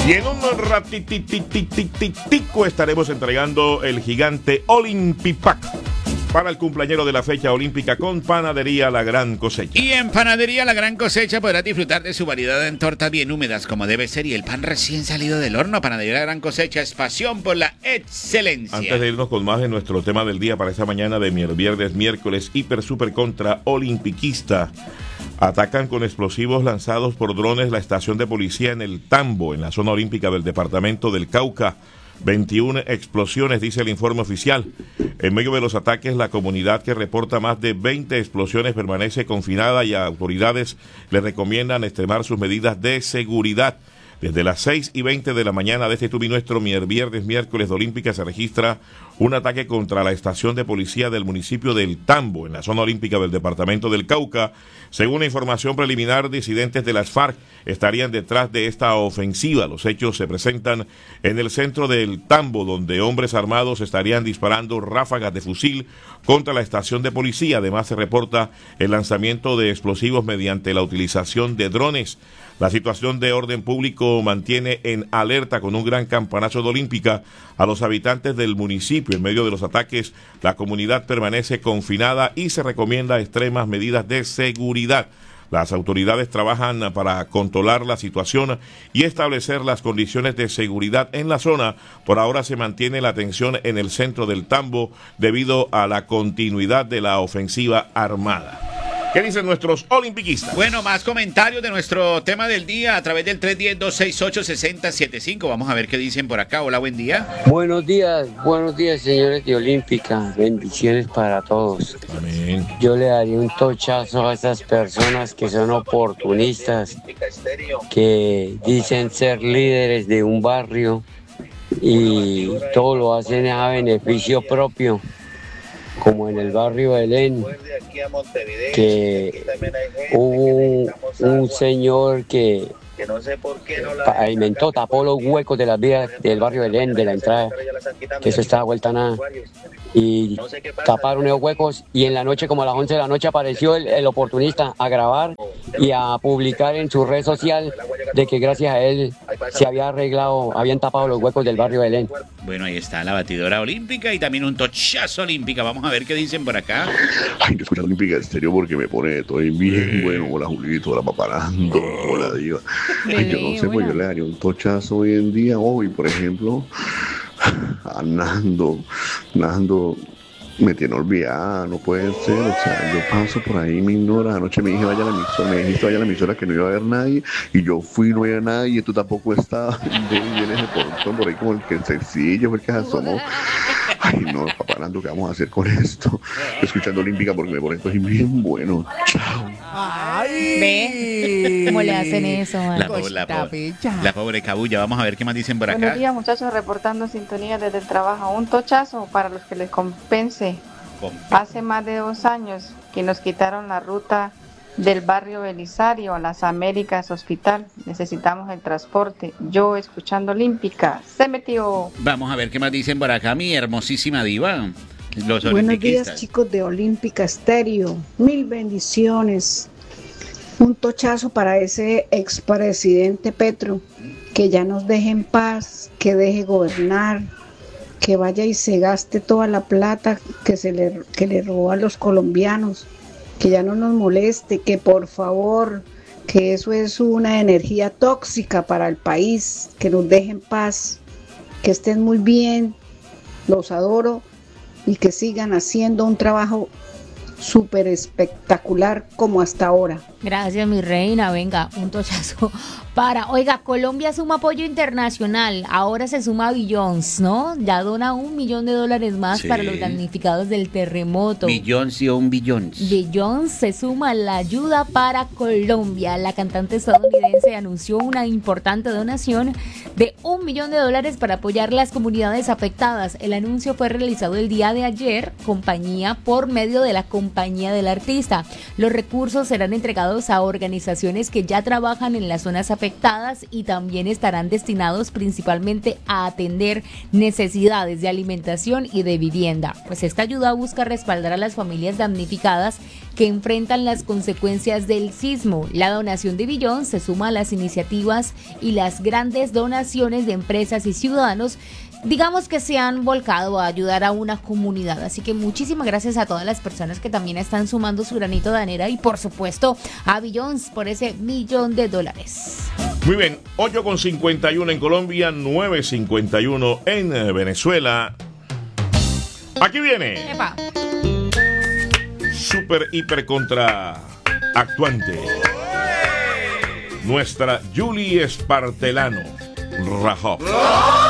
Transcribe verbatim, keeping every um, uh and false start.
Y en un ratititititico estaremos entregando el gigante Olympipack para el cumpleañero de la fecha olímpica con Panadería La Gran Cosecha. Y en Panadería La Gran Cosecha podrás disfrutar de su variedad en tortas bien húmedas como debe ser y el pan recién salido del horno. Panadería La Gran Cosecha es pasión por la excelencia. Antes de irnos con más de nuestro tema del día para esta mañana de viernes, miércoles, hiper super contra olimpiquista. Atacan con explosivos lanzados por drones la estación de policía en el Tambo, en la zona olímpica del departamento del Cauca. veintiuna explosiones, dice el informe oficial. En medio de los ataques, la comunidad, que reporta más de veinte explosiones, permanece confinada y a autoridades le recomiendan extremar sus medidas de seguridad. Desde las seis y veinte de la mañana de este tu y nuestro viernes, miércoles de Olímpica se registra un ataque contra la estación de policía del municipio del Tambo, en la zona olímpica del departamento del Cauca. Según la información preliminar, disidentes de las FARC estarían detrás de esta ofensiva. Los hechos se presentan en el centro del Tambo, donde hombres armados estarían disparando ráfagas de fusil contra la estación de policía. Además, se reporta el lanzamiento de explosivos mediante la utilización de drones. La situación de orden público mantiene en alerta con un gran campanazo de Olímpica a los habitantes del municipio. En medio de los ataques, la comunidad permanece confinada y se recomienda extremas medidas de seguridad. Las autoridades trabajan para controlar la situación y establecer las condiciones de seguridad en la zona. Por ahora se mantiene la atención en el centro del Tambo debido a la continuidad de la ofensiva armada. ¿Qué dicen nuestros olimpiquistas? Bueno, más comentarios de nuestro tema del día a través del tres uno cero, dos seis ocho, seis cero siete cinco. Vamos a ver qué dicen por acá. Hola, buen día. Buenos días, buenos días, señores de Olímpica. Bendiciones para todos. Amén. Yo le daría un tochazo a esas personas que son oportunistas, que dicen ser líderes de un barrio y todo lo hacen a beneficio propio, como en el barrio Belén, que hubo un, un señor que pavimentó, tapó los huecos de las vías del barrio Belén, de la entrada, que eso estaba vuelta a nada, y taparon esos huecos, y en la noche, como a las once de la noche, apareció el, el oportunista a grabar y a publicar en su red social de que gracias a él se había arreglado, habían tapado los huecos del barrio Belén. Bueno, ahí está la batidora olímpica y también un tochazo olímpica. Vamos a ver qué dicen por acá. Ay, yo escucho Olímpica Estéreo porque me pone, estoy bien bueno. Hola, Julito, hola, Paparando, hola, Diva. Ay, yo no sé, pues yo le daría un tochazo hoy en día, hoy, por ejemplo, a Nando, Nando. Me tiene olvidada, no puede ser, o sea, yo paso por ahí, me ignora. Anoche me dije vaya a la emisora, me dijiste vaya a la emisora que no iba a haber nadie, y yo fui, no había nadie, y tú tampoco estabas. Vienes de portón por ahí como el que el sencillo, el que se asomó. Ay, no, Paparando, ¿qué vamos a hacer con esto? Estoy escuchando Olímpica porque me pone esto bien bueno. Chao. Ay, ¿Ve? ¿Cómo le hacen eso? La, po la, po la pobre cabulla. Vamos a ver qué más dicen por acá. Buenos días, muchachos, reportando sintonía desde el trabajo. Un tochazo para los que les compense. Hace más de dos años que nos quitaron la ruta del barrio Belisario a las Américas Hospital. Necesitamos el transporte. Yo, escuchando Olímpica, se metió. Vamos a ver qué más dicen por acá, mi hermosísima diva. Los Buenos días, chicos de Olímpica Estéreo. Mil bendiciones. Un tochazo para ese expresidente Petro, que ya nos deje en paz, que deje gobernar, que vaya y se gaste toda la plata que se le, que le robó a los colombianos, que ya no nos moleste, que por favor, que eso es una energía tóxica para el país, que nos deje en paz, que estén muy bien, los adoro y que sigan haciendo un trabajo súper espectacular como hasta ahora. Gracias, mi reina. Venga, un tochazo para... Oiga, Colombia suma apoyo internacional. Ahora se suma Billions, ¿no? Ya dona un millón de dólares más sí. para los damnificados del terremoto. Billions y un Billions. Billions se suma a la ayuda para Colombia. La cantante estadounidense anunció una importante donación de un millón de dólares para apoyar las comunidades afectadas. El anuncio fue realizado el día de ayer, compañía por medio de la compañía del artista. Los recursos serán entregados a organizaciones que ya trabajan en las zonas afectadas afectadas y también estarán destinados principalmente a atender necesidades de alimentación y de vivienda. Pues esta ayuda busca respaldar a las familias damnificadas que enfrentan las consecuencias del sismo. La donación de Billón se suma a las iniciativas y las grandes donaciones de empresas y ciudadanos, digamos, que se han volcado a ayudar a una comunidad. Así que muchísimas gracias a todas las personas que también están sumando su granito de arena y por supuesto a Billions por ese millón de dólares. Muy bien, ocho con cincuenta y uno en Colombia, nueve cincuenta y uno en Venezuela. Aquí viene. Epa. Super, hiper, contra actuante. Nuestra Julie Espartelano Rajov.